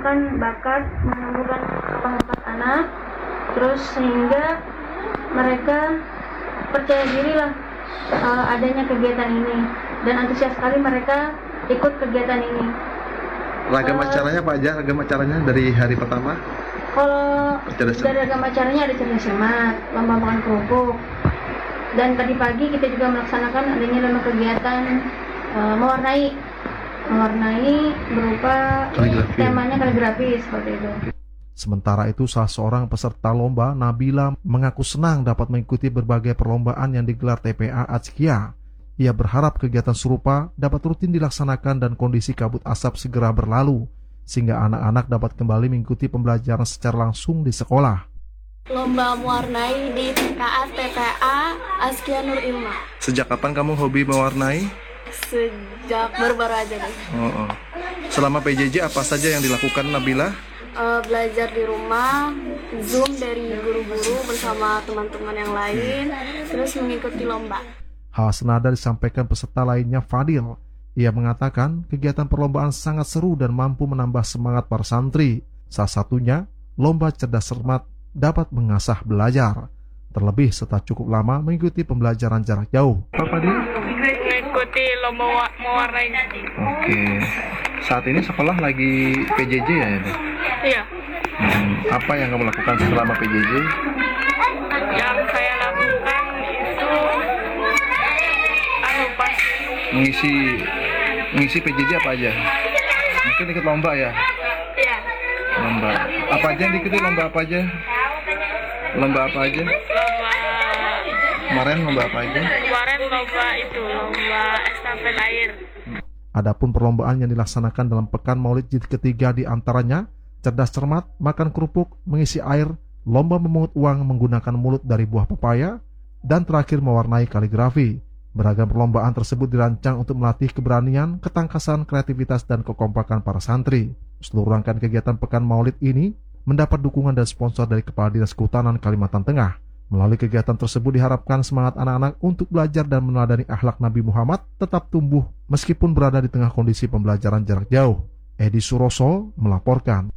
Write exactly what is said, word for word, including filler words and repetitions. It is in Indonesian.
mengembangkan bakat, menumbuhkan bakat anak, terus sehingga mereka percaya diri lah uh, adanya kegiatan ini dan antusias sekali mereka ikut kegiatan ini. Ragam uh, acaranya Pak aja, ragam acaranya dari hari pertama? Kalau dari ragam acaranya ada cerdas cermat, lomba makan kerupuk, dan tadi pagi kita juga melaksanakan adanya lomba kegiatan uh, mewarnai mewarnai berupa kaligrafi. Temanya kaligrafi seperti itu. Sementara itu, salah seorang peserta lomba, Nabila, mengaku senang dapat mengikuti berbagai perlombaan yang digelar T P A Azkia. Ia berharap kegiatan serupa dapat rutin dilaksanakan dan kondisi kabut asap segera berlalu, sehingga anak-anak dapat kembali mengikuti pembelajaran secara langsung di sekolah. Lomba mewarnai di T K A T P A Azkia Nur Ilma. Sejak kapan kamu hobi mewarnai? Sejak baru-baru aja deh. Oh, oh. Selama P J J apa saja yang dilakukan Nabila? Uh, belajar di rumah, Zoom dari guru-guru bersama teman-teman yang lain, terus mengikuti lomba. Hal senada disampaikan peserta lainnya, Fadil. Ia mengatakan kegiatan perlombaan sangat seru dan mampu menambah semangat para santri. Salah satunya, lomba cerdas cermat dapat mengasah belajar. Terlebih setelah cukup lama mengikuti pembelajaran jarak jauh. Apa Fadil? Mengikuti lomba mewarnai. Oke. Saat ini sekolah lagi P J J ya? Ya? Iya. Hmm, apa yang kamu lakukan selama P J J? Yang saya lakukan itu anu pas Mengisi mengisi P J J apa aja? Mungkin ikut lomba ya? Iya. Lomba. Apa aja yang diikuti lomba apa aja? Lomba apa aja? Lomba Kemarin lomba apa aja? kemarin lomba itu lomba estafet air. Adapun perlombaan yang dilaksanakan dalam pekan Maulid Jilid ketiga di antaranya cerdas cermat, makan kerupuk, mengisi air, lomba memungut uang menggunakan mulut dari buah pepaya, dan terakhir mewarnai kaligrafi. Beragam perlombaan tersebut dirancang untuk melatih keberanian, ketangkasan, kreativitas, dan kekompakan para santri. Seluruh rangkaian kegiatan pekan Maulid ini mendapat dukungan dan sponsor dari Kepala Dinas Kehutanan Kalimantan Tengah. Melalui kegiatan tersebut diharapkan semangat anak-anak untuk belajar dan meneladani akhlak Nabi Muhammad tetap tumbuh meskipun berada di tengah kondisi pembelajaran jarak jauh. Edi Suroso melaporkan.